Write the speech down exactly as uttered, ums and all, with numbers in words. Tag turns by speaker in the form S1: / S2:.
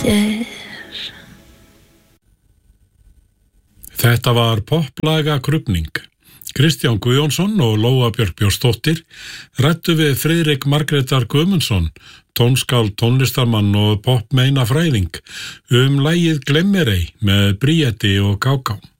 S1: Þetta var poplaga krufning. Kristján Guðjónsson og Lóa Björk Björnsdóttir ræddu við Friðrik Margrétar Guðmundsson, tónskáld, tónlistarmann og popmeina fræðing um lagið Glemmerei með Bríeti og Gágá.